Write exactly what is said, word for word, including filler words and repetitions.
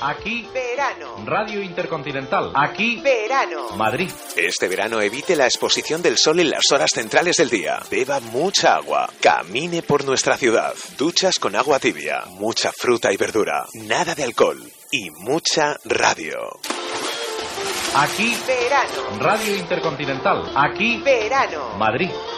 Aquí, verano. Radio Intercontinental. Aquí, verano. Madrid. Este verano evite la exposición del sol en las horas centrales del día. Beba mucha agua. Camine por nuestra ciudad. Duchas con agua tibia. Mucha fruta y verdura. Nada de alcohol. Y mucha radio. Aquí, verano. Radio Intercontinental. Aquí, verano. Madrid.